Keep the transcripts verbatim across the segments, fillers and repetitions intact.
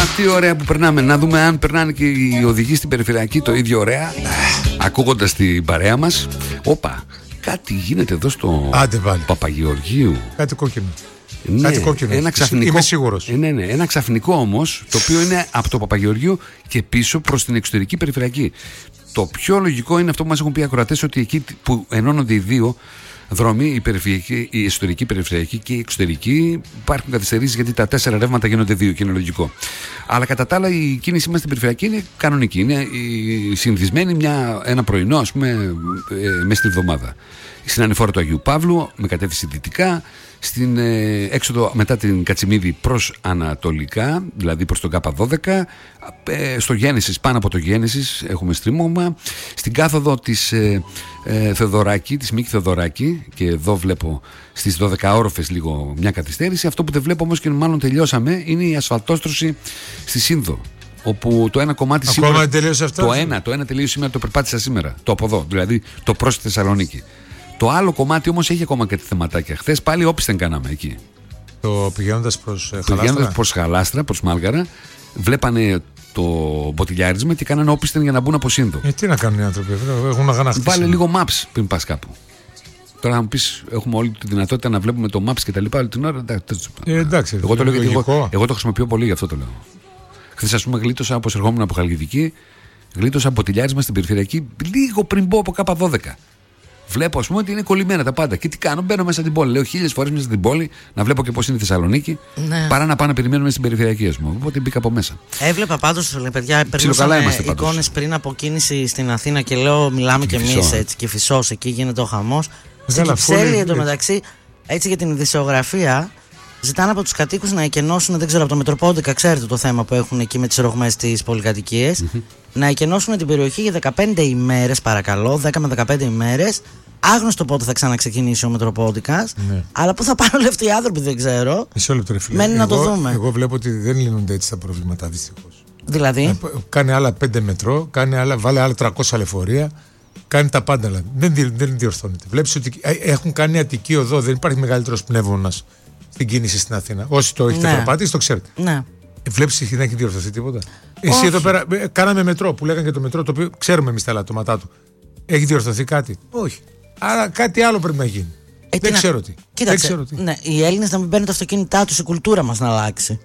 τι ωραία που περνάμε. Να δούμε αν περνάνε και οι οδηγοί στην περιφερειακή το ίδιο ωραία. Ακούγοντας την παρέα μας. Όπα, κάτι γίνεται εδώ στο Παπαγεωργίου. Κάτι κόκκινο. Ναι, κάτι κόκκινο. Ένα ξαφνικό, είμαι σίγουρος. Ναι, ναι, ένα ξαφνικό όμως, το οποίο είναι από το Παπαγεωργίου και πίσω προς την εξωτερική περιφερειακή. Το πιο λογικό είναι αυτό που μας έχουν πει οι ακροατές, ότι εκεί που ενώνονται οι δύο δρόμοι, η, περιφερειακή, η εσωτερική περιφερειακή και η εξωτερική, υπάρχουν καθυστερήσεις, γιατί τα τέσσερα ρεύματα γίνονται δύο και είναι λογικό. Αλλά κατά τα άλλα η κίνησή μας στην περιφερειακή είναι κανονική. Είναι συνηθισμένη μια, ένα πρωινό, ας πούμε, ε, μέσα στην εβδομάδα. Στην ανηφόρα του Αγίου Παύλου, με κατεύθυνση δυτικά, στην ε, έξοδο μετά την Κατσιμίδη προς ανατολικά, δηλαδή προς τον Κάπα δώδεκα, ε, στο Γέννησης, πάνω από το Γέννησης έχουμε στριμώγμα, στην κάθοδο της ε, ε, Θεοδωράκη, της Μίκη Θεοδωράκη, και εδώ βλέπω στις δώδεκα όροφες λίγο μια καθυστέρηση. Αυτό που δεν βλέπω όμως και μάλλον τελειώσαμε είναι η ασφαλτόστρωση στη Σύνδο, όπου το ένα κομμάτι ακόμα σήμερα, τελείωσε αυτό. Το ένα, το ένα τελείωσε σήμερα, το περπάτησα σήμερα, το από εδώ, δηλαδή το προς τη Θεσσαλονίκη. Το άλλο κομμάτι όμως έχει ακόμα κάτι θεματάκια. Χθες πάλι όπισθεν κάναμε εκεί. Το πηγαίνοντας προς Χαλάστρα. Πηγαίνοντας προς Χαλάστρα, προς Μάλγαρα, βλέπανε το μποτιλιάρισμα και κάνανε όπισθεν για να μπουν από Σύνδο. Ε, τι να κάνουν οι άνθρωποι, έχουν αγανακτήσει. Βάλε λίγο maps πριν πας κάπου. Τώρα, αν πεις, έχουμε όλη τη δυνατότητα να βλέπουμε το maps και τα λοιπά όλη την ώρα. Ε, εντάξει, εγώ, το λέω, εγώ, εγώ το χρησιμοποιώ πολύ, γι' αυτό το λέω. Χθες, ας πούμε, γλίτωσα, όπως ερχόμουν από Χαλκιδική, γλίτωσα μποτιλιάρισμα στην περιφερειακή λίγο πριν μπω από Κάπα δώδεκα. Βλέπω, ας πούμε, ότι είναι κολλημένα τα πάντα. Και τι κάνω, μπαίνω μέσα στην πόλη. Λέω χίλιες φορές μέσα στην πόλη να βλέπω και πώς είναι η Θεσσαλονίκη, ναι, παρά να πάω να περιμένουμε στην περιφερειακή, ας πούμε. Οπότε μπήκα από μέσα. Έβλεπα πάντως, παιδιά, περνούσαμε εικόνες πριν από κίνηση στην Αθήνα και λέω, μιλάμε κι εμείς έτσι. Και Φυσός, εκεί γίνεται ο χαμός. Στην Κυψέλη εντωμεταξύ, έτσι για την ειδησιογραφία, ζητάνε από τους κατοίκους να εκενώσουν, δεν ξέρω, από το Μετροπόντικα, ξέρετε το θέμα που έχουν εκεί με τις ρογμές στις πολυκατοικίες, mm-hmm. να εκενώσουν την περιοχή για δεκαπέντε ημέρες, παρακαλώ, δέκα με δεκαπέντε ημέρες. Άγνωστο πότε θα ξαναξεκινήσει ο Μετροπόντικας, ναι. Αλλά πού θα πάνε όλοι αυτοί οι άνθρωποι δεν ξέρω. Μισό λεπτό, ρε φίλε. Μένει να το δούμε. Εγώ βλέπω ότι δεν λύνονται έτσι τα προβλήματα, δυστυχώς. Δηλαδή. Ε, κάνει άλλα πέντε μετρό, κάνει άλλα, βάλε άλλα τριακόσια λεωφορεία. Κάνει τα πάντα, δηλαδή. Δεν, δεν διορθώνεται. Βλέπεις ότι έχουν κάνει Αττική οδό, δεν υπάρχει μεγαλύτερος πνεύμονας στην κίνηση στην Αθήνα. Όσοι το έχετε περπατήσει, το ξέρετε. Ναι. Βλέπεις ότι δεν έχει διορθωθεί τίποτα. Όχι. Εσύ εδώ πέρα κάναμε μετρό που λέγανε και το μετρό, το οποίο ξέρουμε εμείς τα λατώματά του. Έχει διορθωθεί κάτι? Όχι. Άρα κάτι άλλο πρέπει να γίνει. Ε, δεν, ξέρω τι. Κοίταξε, δεν ξέρω τι. Ναι, οι Έλληνες να μην παίρνουν τα αυτοκίνητά τους, η κουλτούρα μας να αλλάξει.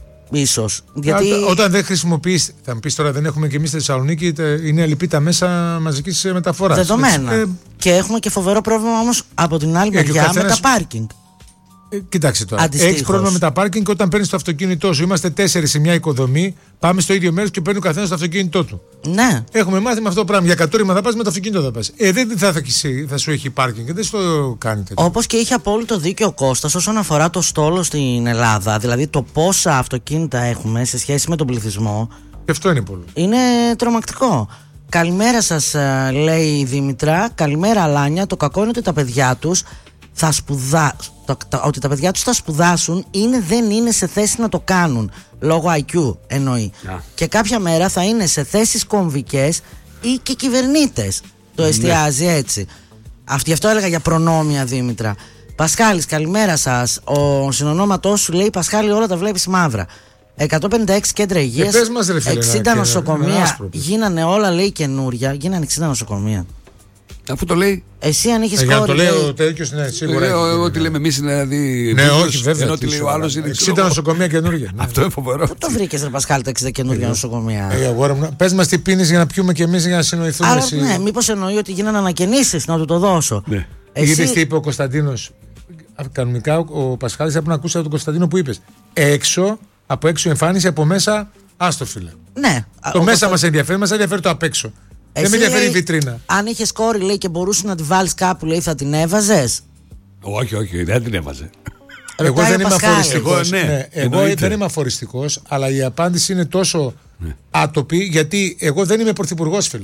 Ίσως. Γιατί... Όταν, όταν δεν χρησιμοποιείς, θα μου πεις τώρα, δεν έχουμε και εμείς στη Θεσσαλονίκη, είναι ελλειπή τα μέσα μαζικής μεταφοράς. Δεδομένα. Ε, και έχουμε και φοβερό πρόβλημα όμως από την άλλη μεριά καθένας... με τα πάρκινγκ. Ε, κοιτάξτε τώρα. Έχεις πρόβλημα με τα πάρκινγκ όταν παίρνεις το αυτοκίνητό σου. Είμαστε τέσσερις σε μια οικοδομή, πάμε στο ίδιο μέρος και παίρνει ο καθένας το αυτοκίνητό του. Ναι. Έχουμε μάθει με αυτό το πράγμα. Για κατούριμα θα πας, με το αυτοκίνητο θα πας. Ε, δεν θα, θα, θα σου έχει πάρκινγκ, δεν σου το κάνετε. Όπως και είχε απόλυτο δίκιο ο Κώστας όσον αφορά το στόλο στην Ελλάδα. Δηλαδή το πόσα αυτοκίνητα έχουμε σε σχέση με τον πληθυσμό. Και αυτό είναι πολύ. Είναι τρομακτικό. Καλημέρα σας, λέει η Δήμητρα. Καλημέρα, Αλάνια. Το κακό είναι ότι τα παιδιά τους θα σπουδά... το, τα, ότι τα παιδιά τους θα σπουδάσουν είναι, δεν είναι σε θέση να το κάνουν λόγω άι κιου εννοεί. Yeah. Και κάποια μέρα θα είναι σε θέσεις κομβικές ή και κυβερνήτες. Το εστιάζει yeah. έτσι. Αυτή, αυτό έλεγα για προνόμια, Δήμητρα. Πασχάλης, καλημέρα σας. Ο συνονόματός σου λέει, Πασχάλη, όλα τα βλέπεις μαύρα. εκατόν πενήντα έξι κέντρα υγείας, ε, μας, ρε, φίλε, εξήντα νοσοκομεία γίνανε όλα, λέει, καινούρια. Γίνανε εξήντα νοσοκομεία. Αφού το λέει. Εσύ αν έχεις κόρη. Για το λέει ο τέτοιος, ναι, σίγουρα. Ε, ό,τι λέμε εμείς είναι δηλαδή. Ναι, όχι, βέβαια. Ενώ ότι λέει ο άλλος είναι εξήντα νοσοκομεία καινούργια. Αυτό είναι φοβερό. Πού το βρήκες, ρε Πασχάλη, τα εξήντα καινούργια νοσοκομεία? Πες μας τι πίνεις για να πιούμε κι εμείς για να συνοηθούμε. Άρα, ναι, μήπως εννοεί ότι γίνανε ανακαινήσεις, να του το δώσω. Είδες τι είπε ο Κωνσταντίνος? Κανονικά ο Πασχάλης έπρεπε να ακούσει από τον Κωνσταντίνο που είπες. Έξω, από έξω εμφάνιση, από μέσα, άστο φίλε. Ναι. Το μέσα μας ενδιαφέρει, μας ενδιαφέρει το απ' έξω. Εσύ, δεν με ενδιαφέρει η λέει, βιτρίνα. Αν είχες κόρη, λέει, και μπορούσε να τη βάλεις κάπου, λέει, θα την έβαζες? Όχι, όχι, δεν την έβαζε. Εγώ δεν είμαι αφοριστικός. Εγώ, ναι, ναι, εγώ δεν είμαι αφοριστικός, αλλά η απάντηση είναι τόσο ναι. άτοπη, γιατί εγώ δεν είμαι πρωθυπουργός, φίλε.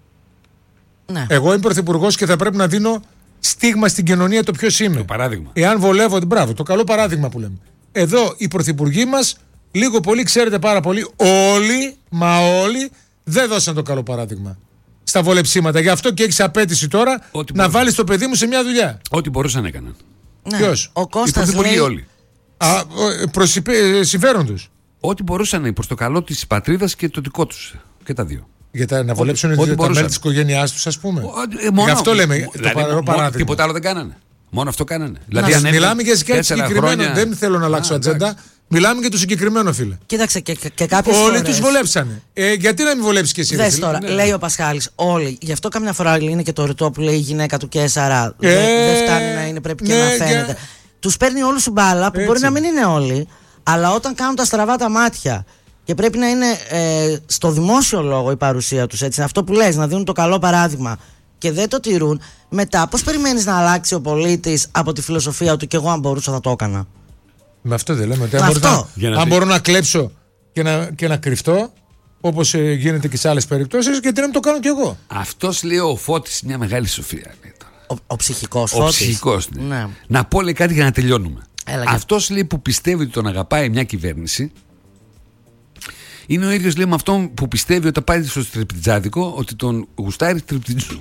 Ναι. Εγώ είμαι πρωθυπουργός και θα πρέπει να δίνω στίγμα στην κοινωνία το ποιος είμαι. Το παράδειγμα. Εάν βολεύονται, μπράβο, το καλό παράδειγμα που λέμε. Εδώ οι πρωθυπουργοί μας, λίγο πολύ, ξέρετε πάρα πολύ, όλοι, μα όλοι, δεν δώσαν το καλό παράδειγμα στα βολεψίματα. Γι' αυτό και έχεις απέτηση τώρα Ό,τι να βάλεις το παιδί μου σε μια δουλειά. Ό,τι μπορούσαν έκαναν. Ναι. Ποιος? Ο Κώστας οι πρωθυπουργοί λέει... όλοι. Α, προς συμφέρον τους. ό,τι μπορούσαν προς το καλό της πατρίδας και το δικό τους. Και τα δύο. Για τα, να βολέψουν ό,τι, τα ό,τι μέλη της οικογένειάς τους, ας πούμε. Ε, μόνο, Γι' αυτό λέμε δηλαδή, το παραδείγμα παράδειγμα. Τίποτα άλλο δεν κάνανε. Μόνο αυτό κάνανε. Δηλαδή, αν μιλάμε για κάτι συγκεκριμένο. Χρόνια... Δεν θέλω να αλλάξω ατζέντα. Μιλάμε για το συγκεκριμένο, φίλε. Κοίταξε και, και, και κάποιες όλοι φορές... τους βολέψανε. Ε, γιατί να μην βολέψεις και εσύ. Δες τώρα, ναι. Λέει ο Πασχάλης, όλοι. Γι' αυτό καμιά φορά είναι και το ρητό που λέει η γυναίκα του Κέσσαρα. Ε, δεν δε φτάνει να είναι, πρέπει και ναι, να φαίνεται. Για... Τους παίρνει όλους σου μπάλα, που έτσι. Μπορεί να μην είναι όλοι, αλλά όταν κάνουν τα στραβά τα μάτια και πρέπει να είναι ε, στο δημόσιο λόγο η παρουσία τους, έτσι, αυτό που λες, να δίνουν το καλό παράδειγμα και δεν το τηρούν, μετά πώς περιμένεις να αλλάξει ο πολίτης από τη φιλοσοφία του και εγώ αν μπορούσα θα το έκανα. Με αυτό δεν λέμε. Αν, μπορώ να, αν μπορώ να κλέψω και να, και να κρυφτώ, όπως ε, γίνεται και σε άλλες περιπτώσεις, γιατί να μην το κάνω κι εγώ. Αυτός λέει ο Φώτης μια μεγάλη σοφία. Λέει τώρα. Ο, ο ψυχικός ο Φώτης. Ψυχικός, ναι. Ναι. Να πω λέει κάτι για να τελειώνουμε. Έλα, αυτός λέει που πιστεύει ότι τον αγαπάει μια κυβέρνηση, είναι ο ίδιος λέει με αυτόν που πιστεύει ότι πάει στο τριπτιτζάδικο ότι τον γουστάρει τριπτιτζού.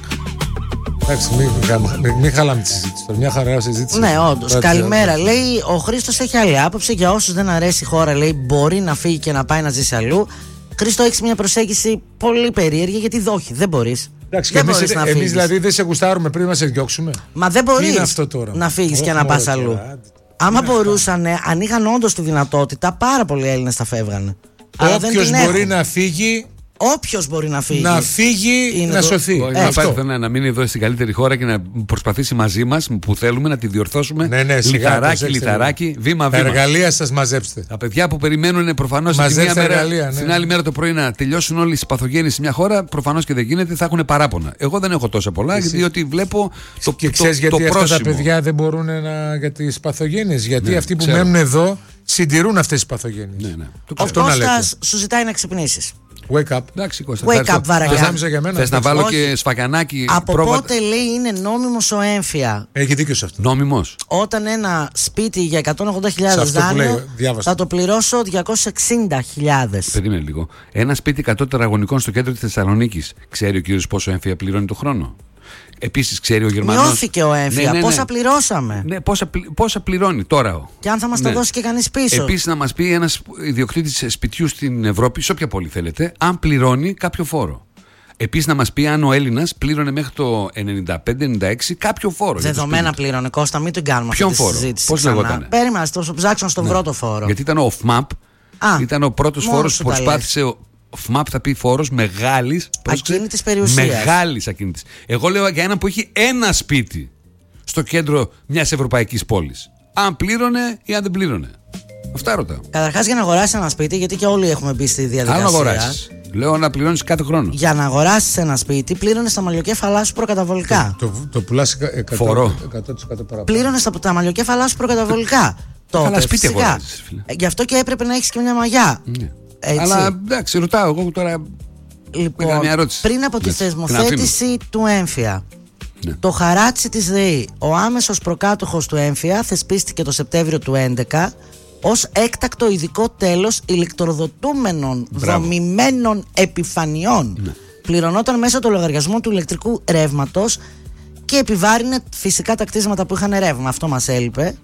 Εντάξει, μην μη, μη χαλάμε τη συζήτηση. Μια χαρά συζήτηση. Ναι, όντως. Καλημέρα. Λέει ο Χρήστος έχει άλλη άποψη. Για όσους δεν αρέσει η χώρα, λέει, μπορεί να φύγει και να πάει να ζήσει αλλού. Χρήστο, έχεις μια προσέγγιση πολύ περίεργη, γιατί όχι, δεν μπορείς. Εντάξει, δεν εμείς, μπορείς να φύγεις. Εμείς δηλαδή δεν σε γουστάρουμε πριν να σε διώξουμε. Μα δεν μπορείς να φύγεις και να πας αλλού. Άμα μπορούσαν, αν είχαν όντως τη δυνατότητα, πάρα πολλοί Έλληνες θα φεύγανε. Όποιος μπορεί να φύγει. Όποιος μπορεί να φύγει. Να φύγει, είναι να το... σωθεί. Ε, να, πάρει, να, να μείνει εδώ στην καλύτερη χώρα και να προσπαθήσει μαζί μας που θέλουμε να τη διορθώσουμε. Ναι, ναι, λιθαράκι, λιθαράκι, βήμα-βήμα. Τα εργαλεία σας μαζέψτε. Τα παιδιά που περιμένουν προφανώς την, ναι. την άλλη μέρα το πρωί να τελειώσουν όλοι οι παθογένειες σε μια χώρα, προφανώς και δεν γίνεται, θα έχουν παράπονα. Εγώ δεν έχω τόσα πολλά, Εσύ. διότι βλέπω το, και το, το, γιατί το πρόσημο. Αυτά τα παιδιά δεν μπορούν να, για τις παθογένειες. Γιατί ναι, αυτοί που ξέρω. μένουν εδώ συντηρούν αυτές τις παθογένειες. Ναι, ναι. Ο Κώστας σου ζητάει να ξυπνήσεις. Wake up. Εντάξει, Κώστα, Wake up, βαραγιά. Θες να βάλω όχι. και σφακανάκι. Από πρόβατα. πότε λέει είναι νόμιμος ο έμφυα. Έχει δίκιο σε αυτό. Νόμιμος. Όταν ένα σπίτι για εκατόν ογδόντα χιλιάδες δάνειο θα το πληρώσω διακόσιες εξήντα χιλιάδες. Περίμενε λίγο. Ένα σπίτι εκατό τετραγωνικών στο κέντρο της Θεσσαλονίκης. Ξέρει ο κύριος πόσο έμφυα πληρώνει το χρόνο? Επίσης ξέρει ο Γερμανός. Μειώθηκε ο έμφυα. Ναι, ναι, ναι. Πόσα πληρώσαμε. Ναι, πόσα, πόσα πληρώνει τώρα. Και αν θα μας ναι. τα δώσει και κανείς πίσω. Επίσης να μας πει ένας ιδιοκτήτης σπιτιού στην Ευρώπη, σε όποια πόλη θέλετε, αν πληρώνει κάποιο φόρο. Επίσης να μας πει αν ο Έλληνας πλήρωνε μέχρι το ενενήντα πέντε ενενήντα έξι κάποιο φόρο. Δεδομένα πλήρωνε, Κώστα, μην την κάνουμε αυτή τη συζήτηση. Πώς λεγότανε? Πέριμενα, το ψάξω στον ναι. πρώτο φόρο. Γιατί ήταν ο ΟΦΜΑΠ, ήταν ο πρώτος φόρος που προσπάθησε. Ο ΦΜΑΠ θα πει φόρος μεγάλης ακίνητης περιουσίας. Μεγάλης ακίνητης. Εγώ λέω για έναν που έχει ένα σπίτι στο κέντρο μιας ευρωπαϊκής πόλης. Αν πλήρωνε ή αν δεν πλήρωνε. Αυτά ρωτάω. Καταρχάς για να αγοράσεις ένα σπίτι, γιατί και όλοι έχουμε μπει στη διαδικασία. Αν αγοράσεις. Λέω να πληρώνεις κάθε χρόνο. Για να αγοράσεις ένα σπίτι, πλήρωνες τα μαλλιοκέφαλά σου προκαταβολικά. Το, το, το πουλάς εκατό τοις εκατό παραπάνω. Πλήρωνες τα, τα μαλλιοκέφαλά σου προκαταβολικά. Τότε, αλλά σπίτι αγοράζεις, φίλε. Γι' αυτό και έπρεπε να έχεις και μια μαγιά. Ναι. Έτσι. Αλλά εντάξει, ρωτάω εγώ τώρα. Λοιπόν, μια ερώτηση. Πριν από τη ναι, θεσμοθέτηση του έμφυα, ναι. το χαράτσι της ΔΕΗ, ο άμεσος προκάτοχος του έμφυα θεσπίστηκε το Σεπτέμβριο του δύο χιλιάδες έντεκα ως έκτακτο ειδικό τέλος ηλεκτροδοτούμενων δομημένων επιφανειών. Ναι. Πληρωνόταν μέσω του λογαριασμού του ηλεκτρικού ρεύματος και επιβάρυνε φυσικά τα κτίσματα που είχαν ρεύμα. Αυτό μας έλειπε.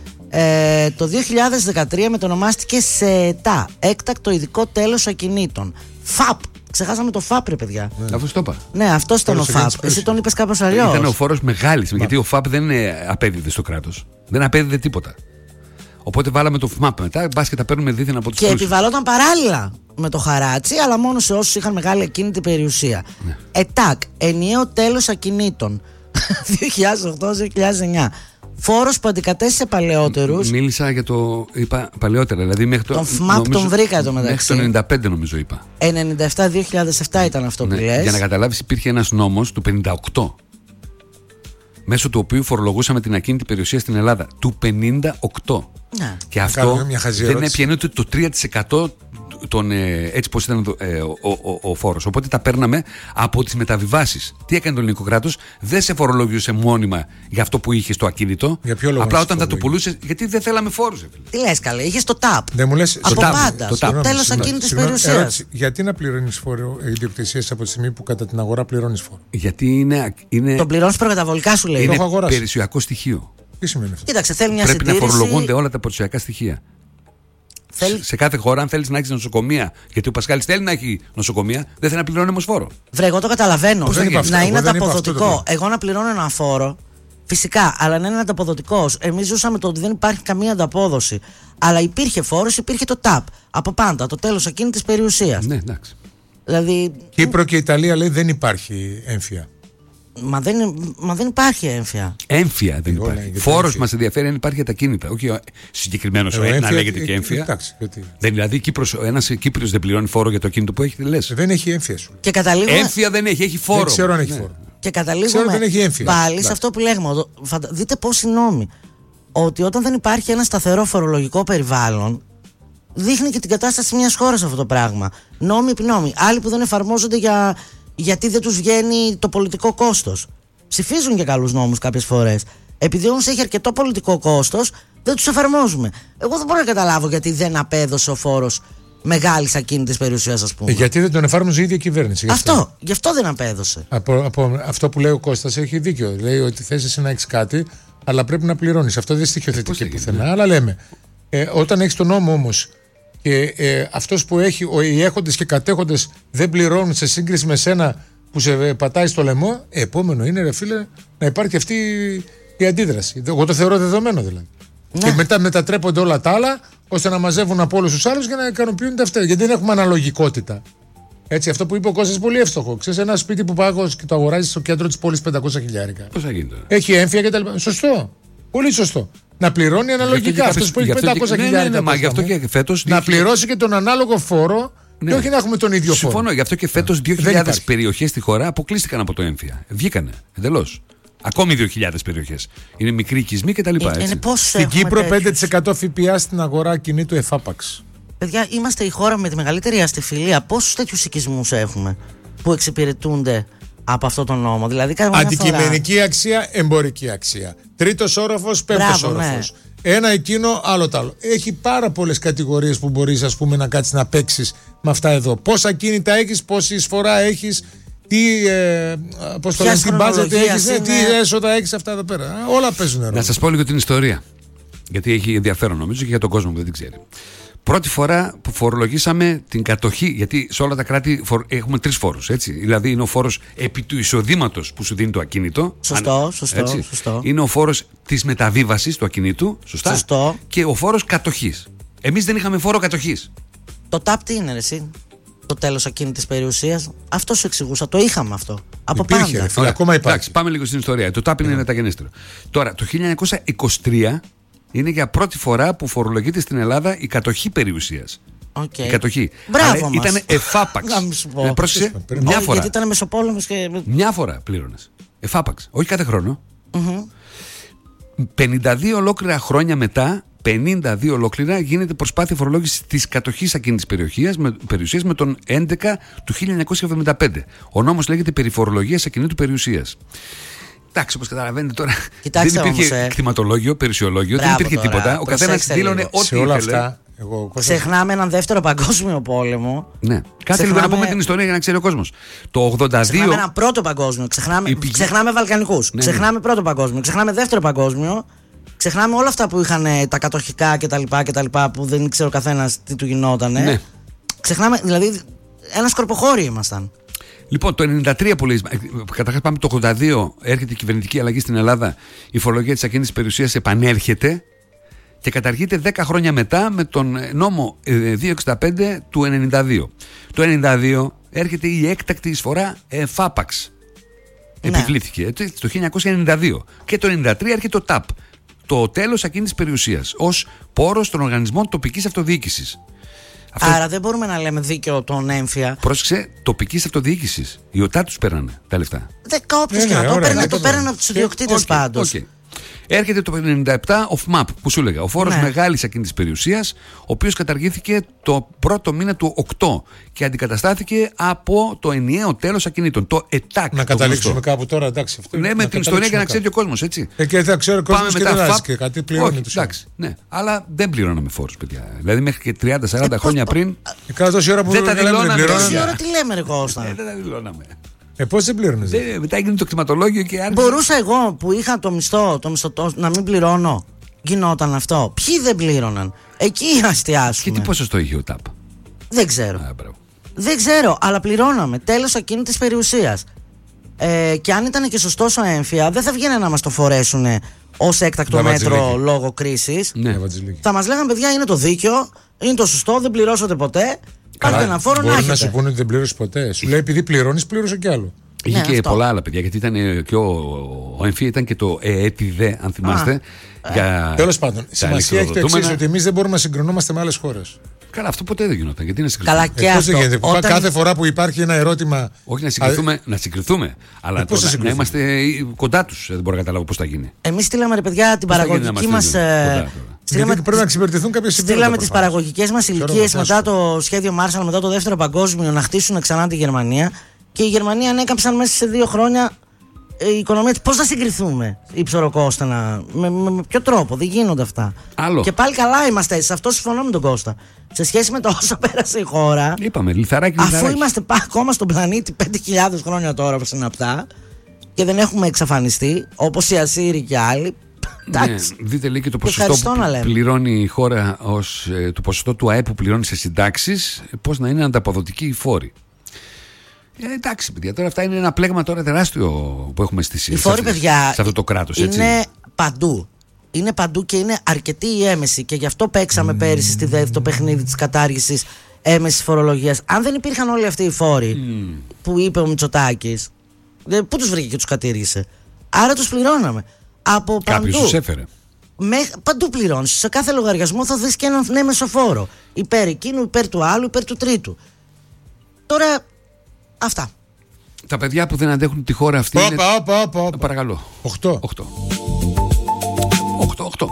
Ε, το δύο χιλιάδες δεκατρία μετονομάστηκε σε ΕΤΑ, έκτακτο ειδικό τέλος ακινήτων. ΦΑΠ. Ξεχάσαμε το ΦΑΠ, ρε παιδιά. Ναι. Αφού το είπα. Ναι, αυτό ήταν ο ΦΑΠ. Εσύ τον είπες κάπως αλλιώς. Ήταν ο φόρος μεγάλης, γιατί ο ΦΑΠ δεν απέδιδε στο κράτος. Δεν απέδιδε τίποτα. Οπότε βάλαμε το ΦΜΑΠ μετά, μπας και τα παίρνουμε δίθεν από τους και πλούσιους. Επιβαλόταν παράλληλα με το χαράτσι, αλλά μόνο σε όσους είχαν μεγάλη ακίνητη περιουσία. Ναι. ΕΤΑΚ, ενιαίο τέλος ακινήτων. δύο χιλιάδες οκτώ δύο χιλιάδες εννιά. Φόρος που αντικατέστησε παλαιότερους. Μίλησα για το. Είπα παλαιότερα. Δηλαδή μέχρι το. Τον ΦΜΑΠ τον βρήκα εδώ μεταξύ. Μέχρι το ενενήντα πέντε νομίζω είπα. ενενήντα επτά δύο χιλιάδες επτά ήταν αυτό ναι, που λες. Για να καταλάβεις, υπήρχε ένας νόμος του πενήντα οκτώ. Μέσω του οποίου φορολογούσαμε την ακίνητη περιουσία στην Ελλάδα. Του πενήντα οκτώ. Ναι. Και αυτό δεν έπιανε ούτε το τρία τοις εκατό. Τον, ε, έτσι πως ήταν ε, ο, ο, ο, ο φόρος. Οπότε τα παίρναμε από τις μεταβιβάσεις. Τι έκανε το ελληνικό κράτος? Δεν σε φορολογούσε μόνιμα για αυτό που είχες το ακίνητο. Για ποιο λόγο? Απλά όταν θα το πουλούσες, γιατί δεν θέλαμε φόρους. Τι λες καλέ, είχες το τάπ. Δεν μου λες, από το πάντα. Το, το τέλος ακίνητης περιουσίας. Ερώτηση, γιατί να πληρώνεις φόρο ιδιοκτησίας από τη στιγμή που κατά την αγορά πληρώνεις φόρο? Γιατί είναι. είναι τον πληρώνεις προκαταβολικά σου λέει. Είναι περιουσιακό στοιχείο. Τι σημαίνει αυτό? Κοίταξε, θέλει μια Πρέπει συντήρηση. να φορολογούνται όλα τα περιουσιακά στοιχεία. Θέλει... Σε κάθε χώρα, αν θέλει να έχει νοσοκομεία, γιατί ο Πασχάλης θέλει να έχει νοσοκομεία, δεν θέλει να πληρώνει όμως φόρο. Βρε, εγώ το καταλαβαίνω. Πώς δεν είπα αυτό, να εγώ είναι δεν είπα ανταποδοτικό. αυτό το Εγώ να πληρώνω ένα φόρο, φυσικά, αλλά να είναι ανταποδοτικό. Εμείς ζούσαμε το ότι δεν υπάρχει καμία ανταπόδοση. Αλλά υπήρχε φόρος, υπήρχε το τάπ. Από πάντα, το τέλος ακίνητης περιουσίας. Ναι, εντάξει. Δηλαδή. Κύπρο και Ιταλία λέει δεν υπάρχει έμφυα. Μα δεν, μα δεν υπάρχει έμφυα. Έμφυα δεν Εγώ, υπάρχει. ναι, Φόρος μας ενδιαφέρει αν υπάρχει για τα κίνητα. Όχι συγκεκριμένος Ε, να έμφυα- λέγεται και ε, έμφυα. εντάξει, γιατί- Δεν, δηλαδή Κύπρος, ένας Κύπριος δεν πληρώνει φόρο για το κίνητο που έχει, τι λες. Δεν έχει έμφυα σου. Και καταλήγουμε, Έμφυα δεν έχει, έχει φόρο. Δεν ξέρω αν έχει Ναι. φόρο. και Ξέρω καταλήγουμε ότι δεν έχει έμφυα. πάλι Εντάξει. σε αυτό που λέγουμε. Ο- φαντα- Δείτε πώς είναι νόμοι. Ότι όταν δεν υπάρχει ένα σταθερό φορολογικό περιβάλλον, δείχνει και την κατάσταση μιας χώρας αυτό το πράγμα. Νόμοι επί νόμοι. Άλλοι που δεν εφαρμόζονται για, γιατί δεν τους βγαίνει το πολιτικό κόστος. Ψηφίζουν και καλούς νόμους κάποιες φορές. Επειδή όμως έχει αρκετό πολιτικό κόστος, δεν τους εφαρμόζουμε. Εγώ δεν μπορώ να καταλάβω γιατί δεν απέδωσε ο φόρος μεγάλης ακίνητης περιουσίας, ας πούμε. Ε, γιατί δεν τον εφάρμοζε η ίδια κυβέρνηση. γι' Αυτό, γι' αυτό δεν απέδωσε. Από, από αυτό που λέει ο Κώστας έχει δίκιο. Λέει ότι θες εσύ να έχεις κάτι, αλλά πρέπει να πληρώνεις. Αυτό δεν στοιχειοθετεί πουθενά. Αλλά λέμε, ε, όταν έχεις τον νόμο όμως και ε, αυτός που έχει, ο, οι έχοντες και κατέχοντες δεν πληρώνουν σε σύγκριση με σένα που σε πατάει στο λαιμό, ε, επόμενο είναι, ρε φίλε, να υπάρχει αυτή η αντίδραση. Εγώ το θεωρώ δεδομένο δηλαδή. Ναι. Και μετά μετατρέπονται όλα τα άλλα ώστε να μαζεύουν από όλους τους άλλους και να ικανοποιούνται αυτά. Γιατί δεν έχουμε αναλογικότητα. Έτσι, αυτό που είπε ο Κώστας πολύ εύστοχο. Ξέρεις, ένα σπίτι που πάγω και το αγοράζει στο κέντρο της πόλης πεντακόσια χιλιάρικα. Πώς θα γίνει τώρα. Έχει έμφυα και τα λοιπά. Σωστό. Πολύ σωστό. Να πληρώνει αναλογικά. Αυτό που έχει Γι' αυτό και- πεντακόσια ναι, ναι, χιλιάρικα. ναι, μα γι' αυτό μπροστά μου, και φέτος να δύο χιλιάδες πληρώσει και τον ανάλογο φόρο Ναι. και όχι να έχουμε τον ίδιο φόρο. Συμφωνώ, γι' αυτό και φέτος δύο Δεν χιλιάδες υπάρχει. περιοχές στη χώρα αποκλείστηκαν από το έμφυα. Βγήκανε εντελώς. Ακόμη δύο χιλιάδες περιοχές. Είναι μικροί οικισμοί κτλ. Ε, είναι πώς Στην έχουμε Κύπρο τέτοιους. πέντε τοις εκατό ΦΠΑ στην αγορά κινήτου εφάπαξ. Παιδιά, είμαστε η χώρα με τη μεγαλύτερη αστιφιλία. Πόσους τέτοιους οικισμούς έχουμε που εξυπηρετούνται από αυτό τον νόμο? Δηλαδή, κάθε μια φορά. Αντικειμενική αξία, εμπορική αξία. Τρίτος όροφος, πέμπτος Μπράβο, ναι. όροφος. Ένα εκείνο, άλλο τ' άλλο. Έχει πάρα πολλές κατηγορίες που μπορείς, ας πούμε, να κάτσεις να παίξεις με αυτά εδώ. Πόσα κίνητα έχεις, πόση εισφορά έχεις, τι, ε, πώς το Ποιας λένε, τι budget χρονολογίας έχεις, ναι, τι είναι. έσοδα έχεις, αυτά εδώ πέρα. Α, όλα παίζουν ρόλο. Να σας πω λίγο την ιστορία. Γιατί έχει ενδιαφέρον νομίζω και για τον κόσμο που δεν την ξέρει. Πρώτη φορά που φορολογήσαμε την κατοχή, γιατί σε όλα τα κράτη φορ- έχουμε τρεις φόρους. Έτσι. Δηλαδή είναι ο φόρος επί του εισοδήματος που σου δίνει το ακίνητο. Σωστό, Αν- σωστό, έτσι. σωστό. Είναι ο φόρος της μεταβίβασης του ακινήτου. Σωστά. Σωστό. Και ο φόρος κατοχής. Εμείς δεν είχαμε φόρο κατοχής. Το τάπ τι είναι, ρε, εσύ? Το τέλος ακίνητης περιουσίας. Αυτό σου εξηγούσα. Το είχαμε αυτό. Από Υπήρχε, πάντα. ρε φίλε, ακόμα υπάρχει. Εντάξει, πάμε λίγο στην ιστορία. Το τάπ είναι μεταγενέστερο. Τώρα, το χίλια εννιακόσια είκοσι τρία είναι για πρώτη φορά που φορολογείται στην Ελλάδα η κατοχή περιουσίας. Οκ. Η κατοχή. Μπράβο μας. Ήταν εφάπαξ. Να μην σου πω. Ε, πρόσεξε, Περίμενε. μια Όχι, φορά. γιατί ήταν μεσοπόλεμος και. Μια φορά πλήρωνες. Εφάπαξ. Όχι κάθε χρόνο. πενήντα δύο ολόκληρα χρόνια μετά, πενήντα δύο ολόκληρα, γίνεται προσπάθεια φορολόγηση της κατοχής ακίνητης περιοχής με, περιουσίας με τον έντεκα του χίλια εννιακόσια εβδομήντα πέντε. Ο νόμος λέγεται περί φορολογίας ακινήτου περιουσίας. Εντάξει, όπως καταλαβαίνετε τώρα, Κοιτάξτε δεν υπήρχε όμως, ε. κτηματολόγιο, περιουσιολόγιο, Μπράβο δεν υπήρχε τώρα, τίποτα. Ο καθένας προσέξτε δήλωνε λίγο. ό,τι Σε όλα ήθελε. αυτά, εγώ, Κώστας, Ξεχνάμε έναν δεύτερο παγκόσμιο πόλεμο. Ναι. Κάτσε λίγο να Ξεχνάμε- πούμε την ιστορία για να ξέρει ο κόσμος. Το ογδόντα δύο. Ξεχνάμε έναν πρώτο παγκόσμιο. Ξεχνάμε, Η πηγή- ξεχνάμε Βαλκανικούς. Ναι, Ξεχνάμε πρώτο παγκόσμιο. Ξεχνάμε δεύτερο παγκόσμιο. Ξεχνάμε όλα αυτά που είχαν ε, τα κατοχικά κτλ. που δεν ήξερε ο καθένας τι του γινότανε. Ναι. Ξεχνάμε, δηλαδή, ένα σκορποχώρι ήμασταν. Λοιπόν, το ενενήντα τρία που λέει, καταρχάς πάμε το ογδόντα δύο, έρχεται η κυβερνητική αλλαγή στην Ελλάδα, η φορολογία της ακίνητης περιουσίας επανέρχεται και καταργείται δέκα χρόνια μετά με τον νόμο ε, διακόσια εξήντα πέντε του ενενήντα δύο. Το ενενήντα δύο έρχεται η έκτακτη εισφορά εφάπαξ. Ναι. Επιβλήθηκε έτσι, το χίλια εννιακόσια ενενήντα δύο. Και το ενενήντα τρία έρχεται το ΤΑΠ, το τέλος ακίνητης περιουσίας, ως πόρος των οργανισμών τοπικής αυτοδιοίκησης. Αυτό, Άρα δεν μπορούμε να λέμε δίκαιο τον έμφυα. πρόσεξε, τοπικής αυτοδιοίκησης. Οι ΟΤΑ τους πέρανε τα λεφτά. Δεν όποιος Ναι, και ναι, να το ωραία, παίρνει, ναι, το το παίρνει παίρνει. από τους ιδιοκτήτες Οκ, πάντως. οκ. Έρχεται το ενενήντα επτά ο ΦΜΑΠ που σου έλεγα, ο φόρος Ναι. μεγάλης ακίνητης περιουσίας, ο οποίος καταργήθηκε το πρώτο μήνα του οκτώ και αντικαταστάθηκε από το ενιαίο τέλος ακινήτων, το ΕΤΑΚ. να το καταλήξουμε γνωστό. κάπου τώρα, εντάξει. Αυτό, Ναι, με να την ιστορία για να καταλήξουμε ξέρει και ο κόσμος, έτσι. κάπου. Ε, και θα ξέρει ο Πάμε κόσμος και μετά δεν ΦΑΠ. βάζει και κάτι πληρώνει Όχι, τους. εντάξει, ναι. Αλλά δεν πληρώναμε φόρους, παιδιά. Δηλαδή μέχρι και τριάντα σαράντα χρόνια πριν. Ε, Κάνα τόση ώρα που Δεν τα λέμε, δηλώναμε, πληρώνει. Τόση παιδιά. ώρα τι λέμε, ρε Κώστα. Ε, δεν τα δηλώναμε. Ε, πώς δεν πλήρωνες? δε? Δεν- Μετά έγινε το κτηματολόγιο και άρχισε. Μπορούσα εγώ που είχα το μισθό, το μισθωτό, να μην πληρώνω. Γινόταν αυτό. Ποιοι δεν πλήρωναν? Εκεί αστιάσουμε. Και τι ποσοστό είχε ο ΤΑΠ? Δεν ξέρω. Α, Δεν ξέρω, αλλά πληρώναμε. Τέλος ακίνητης περιουσίας. Ε, και αν ήταν και σωστός ο έμφυα, δεν θα βγαίνει να μας το φορέσουν ως έκτακτο μέτρο λόγω κρίσης. Ναι. Θα μας λέγανε, παιδιά, είναι το δίκαιο, είναι το σωστό, δεν πληρώσατε ποτέ. Πάρτε ένα φόρο να έχετε. Μπορεί να σου πούνε ότι δεν πλήρωσε ποτέ. Σου λέει, επειδή πληρώνεις, πλήρωσε κι άλλο. Είχε Ναι, και αυτό. πολλά άλλα παιδιά, γιατί ήταν και ο, ο έμφυα ήταν και το ΕΕΤΙΔΕ, αν θυμάστε. Για Τέλος πάντων, σημασία έχει το εξής, ότι εμείς δεν μπορούμε να συγκρινόμαστε με άλλες χώρες. Καλά, αυτό ποτέ δεν γινόταν. Γιατί να συγκριθούμε? Καλά, και Ε, πώς αυτό. δεν γίνεται. Όταν... Κάθε φορά που υπάρχει ένα ερώτημα. Όχι να συγκριθούμε, να συγκριθούμε. Αλλά Ε, πώς τώρα, θα να συγκριθούμε? είμαστε κοντά τους. Δεν μπορώ να καταλάβω πώς θα γίνει. Εμείς στείλαμε, ρε παιδιά, την Πώς θα γίνει να παραγωγική είμαστε μας. κοντά ε, τώρα? στείλαμε Γιατί πρέπει να εξυπηρετηθούν κάποιες συμφέροντα. Στείλαμε τις παραγωγικές μας ηλικίες μετά το σχέδιο Marshall, μετά το δεύτερο παγκόσμιο, να χτίσουν ξανά τη Γερμανία. Και η Γερμανία ανέκαμψαν μέσα σε δύο χρόνια η οικονομία. Πώς θα συγκριθούμε, υψοροκόστα, να... με, με, με ποιο τρόπο? Δεν γίνονται αυτά. Άλλο. Και πάλι καλά είμαστε. Σε αυτό συμφωνώ με τον Κώστα. Σε σχέση με το όσο πέρασε η χώρα. Είπαμε, λιθαράκι, Αφού λιθαράκι. είμαστε πά, ακόμα στον πλανήτη πέντε χιλιάδες χρόνια τώρα συναπτά και δεν έχουμε εξαφανιστεί όπως οι Ασσύριοι και άλλοι. Ναι, δείτε λέει και το ποσοστό που να λέμε. πληρώνει η χώρα ως, ε, το ποσοστό του ΑΕΠ που πληρώνει σε συντάξεις, πώς να είναι ανταποδοτικοί οι φόροι. Ε, εντάξει, παιδιά, τώρα αυτά είναι ένα πλέγμα τώρα τεράστιο που έχουμε στη Οι φόροι, παιδιά, σε αυτό το κράτος, έτσι. Είναι παντού. Είναι παντού και είναι αρκετή η έμεση. Και γι' αυτό παίξαμε mm. πέρυσι στη ΔΕΘ το παιχνίδι της κατάργησης έμεσης φορολογίας. Αν δεν υπήρχαν όλοι αυτοί οι φόροι mm. που είπε ο Μητσοτάκης, πού τους βρήκε και τους κατήργησε? Άρα τους πληρώναμε. Από παντού. Κάποιος τους έφερε. Με, παντού πληρώνεις. Σε κάθε λογαριασμό θα δεις και έναν έμεσο φόρο. Υπέρ εκείνου, υπέρ του άλλου, υπέρ του τρίτου. Τώρα. Αυτά. Τα παιδιά που δεν αντέχουν τη χώρα αυτή. Όπα, είναι... όπα, όπα, όπα. Παρακαλώ. Οχτώ. Οχτώ. Οχτώ, οχτώ.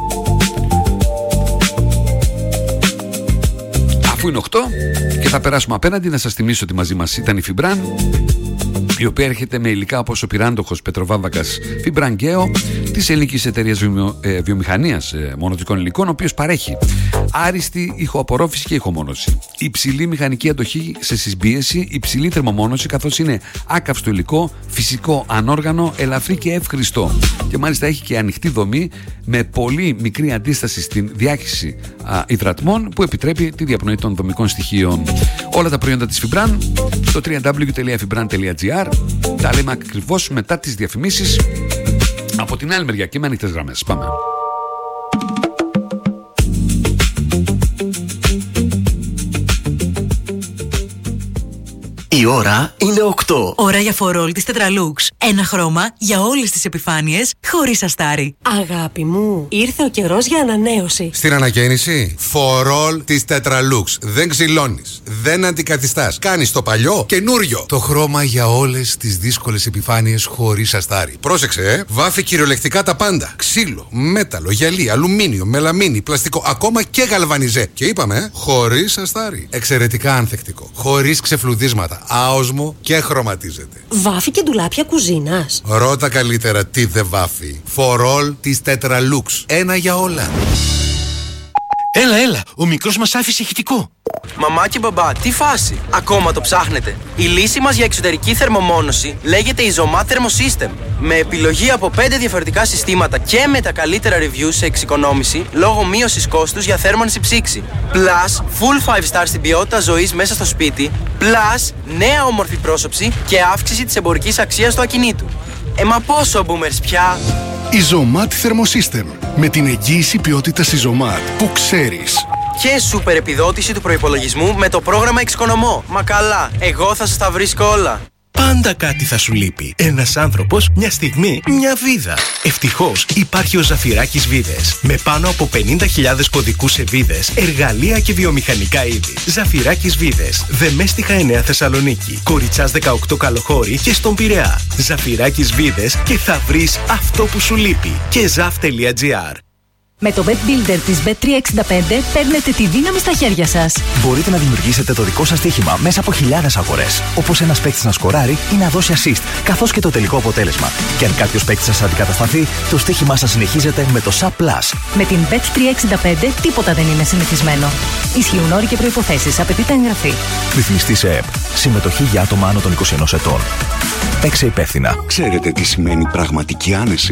Αφού είναι οχτώ και θα περάσουμε απέναντι, να σας θυμίσω ότι μαζί μας ήταν η Φιμπραν, η οποία έρχεται με υλικά όπως ο πυράντοχος Πετροβάμβακας Φιμπρανγκαίο της ελληνικής εταιρείας βιομη... ε, βιομηχανίας ε, μονοτικών υλικών, ο οποίος παρέχει άριστη ηχοαπορρόφηση και ηχομόνωση, υψηλή μηχανική αντοχή σε συσμπίεση, υψηλή θερμομόνωση, καθώς είναι άκαυστο υλικό, φυσικό, ανόργανο, ελαφρύ και εύχριστο. Και μάλιστα έχει και ανοιχτή δομή με πολύ μικρή αντίσταση στην διάχυση α, υδρατμών, που επιτρέπει τη διαπνοή των δομικών στοιχείων. Όλα τα προϊόντα της Fibran στο double-u double-u double-u τελεία fibran τελεία gr. Τα λέμε ακριβώς μετά τις διαφημίσεις. Από την άλλη μεριά και με ανοιχτές γραμμές. Πάμε. Η ώρα είναι οκτώ. Ώρα για φορόλ της Tetralux. Ένα χρώμα για όλες τις επιφάνειες, χωρίς αστάρι. Αγάπη μου, ήρθε ο καιρός για ανανέωση. Στην ανακαίνιση, φορόλ της Tetralux. Δεν ξυλώνεις, δεν αντικαθιστάς. Κάνεις το παλιό καινούριο. Το χρώμα για όλες τις δύσκολες επιφάνειες χωρίς αστάρι. Πρόσεξε, ε! Βάφει κυριολεκτικά τα πάντα. Ξύλο, μέταλλο, γυαλί, αλουμίνιο, μελαμίνι, πλαστικό, ακόμα και γαλβανιζέ. Και είπαμε, ε, χωρίς αστάρι. Εξαιρετικά ανθεκτικό. Χωρίς ξεφλουδίσματα. Άοσμο και χρωματίζεται. Βάφει και ντουλάπια κουζίνας. Ρώτα καλύτερα τι δεν βάφει. Φορόλ της Tetralux. Ένα για όλα. Έλα, έλα, ο μικρός μας άφησε ηχητικό. Μαμά και μπαμπά, τι φάση? Ακόμα το ψάχνετε? Η λύση μας για εξωτερική θερμομόνωση λέγεται Isomat Thermosystem. Με επιλογή από πέντε διαφορετικά συστήματα και με τα καλύτερα reviews σε εξοικονόμηση λόγω μείωσης κόστους για θέρμανση ψήξη. Plus, full five star στην ποιότητα ζωής μέσα στο σπίτι. Plus, νέα όμορφη πρόσωψη και αύξηση της εμπορικής αξίας του ακινήτου. Ε, μα πόσο boomers πια? Isomat Thermosystem. Με την εγγύηση ποιότητας Isomat που ξέρεις. Και σούπερ επιδότηση του προϋπολογισμού με το πρόγραμμα Εξοικονομώ. Μα καλά, εγώ θα σας τα βρίσκω όλα. Πάντα κάτι θα σου λείπει. Ένας άνθρωπος, μια στιγμή, μια βίδα. Ευτυχώς υπάρχει ο Ζαφυράκης Βίδες. Με πάνω από πενήντα χιλιάδες κωδικούς σε βίδες, εργαλεία και βιομηχανικά είδη. Ζαφυράκης Βίδες. Δεμέστιχα εννέα Θεσσαλονίκη. Κοριτσάς δεκαοκτώ Καλοχώρη και στον Πειραιά. Ζαφυράκης Βίδες και θα βρεις αυτό που σου λείπει. Και ζαφ τελεία τζι άρ. Με το Bet Builder της μπετ τριακόσια εξήντα πέντε παίρνετε τη δύναμη στα χέρια σας. Μπορείτε να δημιουργήσετε το δικό σας στοίχημα μέσα από χιλιάδες αγορές. Όπως ένας παίκτης να σκοράρει ή να δώσει assist, καθώς και το τελικό αποτέλεσμα. Και αν κάποιος παίκτης σας αντικατασταθεί, το στοίχημά σας συνεχίζεται με το σαπ πλας. Με την μπετ τριακόσια εξήντα πέντε τίποτα δεν είναι συνηθισμένο. Ισχύουν όροι και προϋποθέσεις. Απαιτείται εγγραφή. Ρυθμιστή σε ΕΕΠ. Συμμετοχή για άτομα άνω των είκοσι ενός ετών. Παίξε υπεύθυνα. Ξέρετε τι σημαίνει πραγματική άνεση?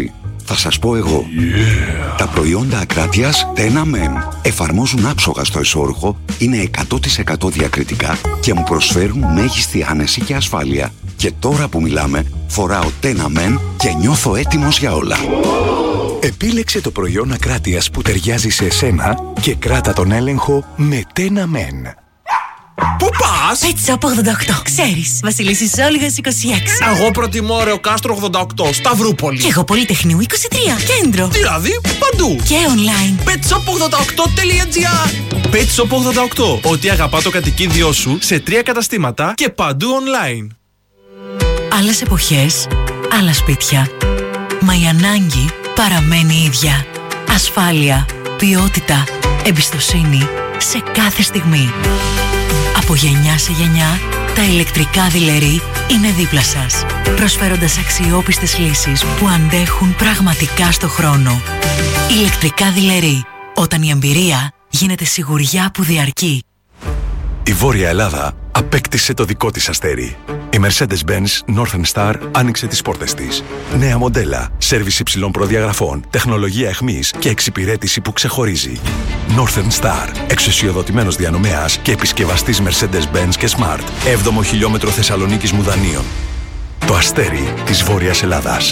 Θα σας πω εγώ. Yeah. Τα προϊόντα Ακράτειας Tena Men εφαρμόζουν άψογα στο εσώρουχο, είναι εκατό τοις εκατό διακριτικά και μου προσφέρουν μέγιστη άνεση και ασφάλεια. Και τώρα που μιλάμε, φοράω Tena Men και νιώθω έτοιμος για όλα. Επίλεξε το προϊόν Ακράτειας που ταιριάζει σε εσένα και κράτα τον έλεγχο με Tena Men. Πού πας? Pet Shop ογδόντα οκτώ. Ξέρεις, Βασιλίσσης Όλγας είκοσι έξι. Εγώ προτιμώ Ρεο Κάστρο ογδόντα οκτώ, Σταυρούπολη. Και εγώ Πολυτεχνείου είκοσι τρία, Κέντρο. Δηλαδή, παντού. Και online. πετ σοπ ογδόντα οκτώ τελεία τζι άρ. Pet Shop ογδόντα οκτώ. Ό,τι αγαπά το κατοικίδιό σου σε τρία καταστήματα και παντού online. Άλλες εποχές, άλλα σπίτια. Μα η ανάγκη παραμένει η ίδια. Ασφάλεια, ποιότητα, εμπιστοσύνη σε κάθε στιγμή. Από γενιά σε γενιά, τα ηλεκτρικά δειλερί είναι δίπλα σας, προσφέροντας αξιόπιστες λύσεις που αντέχουν πραγματικά στο χρόνο. Ηλεκτρικά δειλερί, όταν η εμπειρία γίνεται σιγουριά που διαρκεί. Η Βόρεια Ελλάδα απέκτησε το δικό της αστέρι. Η Mercedes-Benz Northern Star άνοιξε τις πόρτες της. Νέα μοντέλα, σέρβις υψηλών προδιαγραφών, τεχνολογία εχμής και εξυπηρέτηση που ξεχωρίζει. Northern Star, εξουσιοδοτημένος διανομέας και επισκευαστής Mercedes-Benz και Smart. έβδομο χιλιόμετρο Θεσσαλονίκης Μουδανίων. Το αστέρι της Βόρειας Ελλάδας.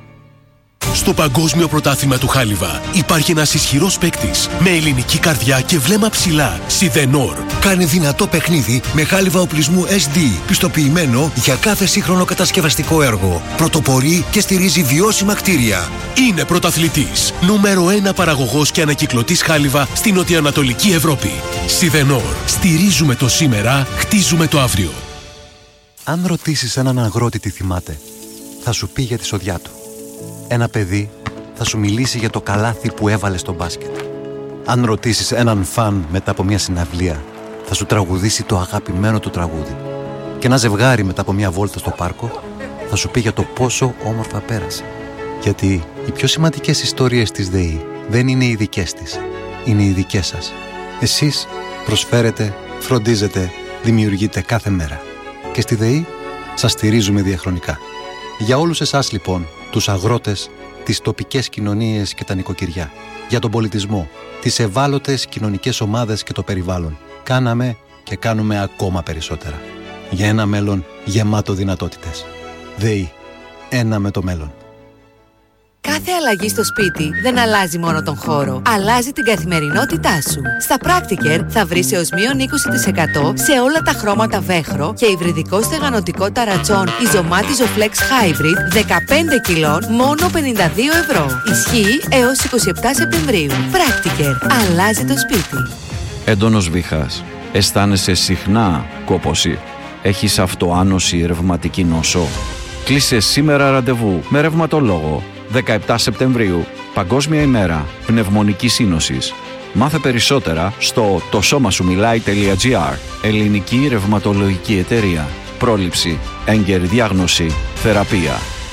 Στο Παγκόσμιο Πρωτάθλημα του Χάλιβα υπάρχει ένας ισχυρός παίκτης με ελληνική καρδιά και βλέμμα ψηλά. Σιδενόρ. Κάνε δυνατό παιχνίδι με χάλιβα οπλισμού ες ντι, πιστοποιημένο για κάθε σύγχρονο κατασκευαστικό έργο. Πρωτοπορεί και στηρίζει βιώσιμα κτίρια. Είναι πρωταθλητής. Νούμερο ένα παραγωγός και ανακυκλωτής χάλιβα στην νοτιοανατολική Ευρώπη. Σιδενόρ. Στηρίζουμε το σήμερα, χτίζουμε το αύριο. Αν ρωτήσεις έναν αγρότη τι θυμάται, θα σου πει για τη σοδιά του. Ένα παιδί θα σου μιλήσει για το καλάθι που έβαλε στο μπάσκετ. Αν ρωτήσεις έναν φαν μετά από μια συναυλία, θα σου τραγουδήσει το αγαπημένο του τραγούδι. Και ένα ζευγάρι μετά από μια βόλτα στο πάρκο θα σου πει για το πόσο όμορφα πέρασε. Γιατί οι πιο σημαντικές ιστορίες της ΔΕΗ δεν είναι οι δικές της, είναι οι δικές σας. Εσείς προσφέρετε, φροντίζετε, δημιουργείτε κάθε μέρα. Και στη ΔΕΗ σας στηρίζουμε διαχρονικά. Για όλους εσάς λοιπόν, τους αγρότες, τις τοπικές κοινωνίες και τα νοικοκυριά. Για τον πολιτισμό, τις ευάλωτες κοινωνικές ομάδες και το περιβάλλον. Κάναμε και κάνουμε ακόμα περισσότερα. Για ένα μέλλον γεμάτο δυνατότητες. ΔΕΗ. Ένα με το μέλλον. Κάθε αλλαγή στο σπίτι δεν αλλάζει μόνο τον χώρο, αλλάζει την καθημερινότητά σου. Στα Practiker θα βρεις έως μείον είκοσι τοις εκατό σε όλα τα χρώματα βέχρο και υβριδικό στεγανοτικό ταρατσόν Ιζωμάτιζο Flex Hybrid δεκαπέντε κιλών μόνο πενήντα δύο ευρώ. Ισχύει έως είκοσι επτά Σεπτεμβρίου. Practiker. Αλλάζει το σπίτι. Έντονος βήχας. Αισθάνεσαι συχνά κόπωση. Έχεις αυτοάνωση ρευματική νόσο. Κλείσε σήμερα ραντεβού με ρευματολόγο. δεκαεπτά Σεπτεμβρίου, Παγκόσμια ημέρα πνευμονικής σύνοσης. Μάθε περισσότερα στο το σώμα σου μιλάει τελεία τζι άρ. Ελληνική ρευματολογική εταιρεία. Πρόληψη, έγκαιρη διάγνωση, θεραπεία.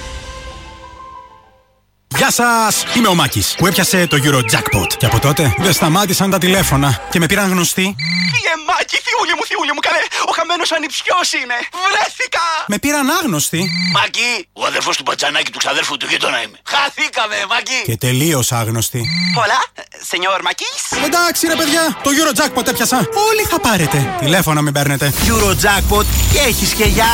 Γεια σας! Είμαι ο Μάκης που έπιασε το Eurojackpot. Και από τότε δεν σταμάτησαν τα τηλέφωνα και με πήραν γνωστοί. Φύγε Μάκη, θιούλη μου, θιούλη μου, καλέ! Ο χαμένος ανιψιός είμαι! Βρέθηκα! Με πήραν άγνωστοι. Μάκη, ο αδερφός του Πατζανάκη του ξαδέρφου του γείτονα είμαι. Χαθήκαμε, Μάκη! Και τελείως άγνωστοι. Πολλά, σενιόρ Μακής. Εντάξει ρε παιδιά, το Eurojackpot έπιασα. Όλοι θα πάρετε. Τηλέφωνα μην παίρνετε. Eurojackpot και έχεις και για